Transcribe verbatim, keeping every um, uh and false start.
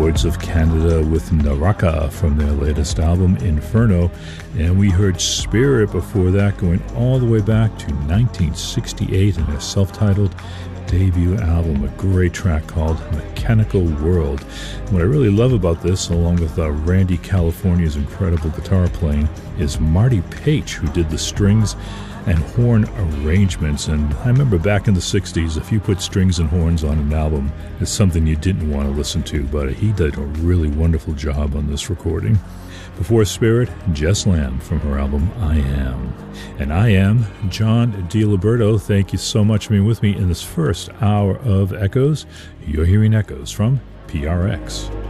Lords of Canada with Naraka from their latest album, Inferno. And we heard Spirit before that, going all the way back to nineteen sixty-eight in their self-titled debut album, a great track called Mechanical World. And what I really love about this, along with uh, Randy California's incredible guitar playing, is Marty Paich, who did the strings and horn arrangements. And I remember back in the sixties, if you put strings and horns on an album, it's something you didn't want to listen to, but he did a really wonderful job on this recording. Before Spirit, Jess Lamb from her album I Am. And I am John DiLiberto. Thank you so much for being with me in this first hour of Echoes. You're hearing Echoes from P R X.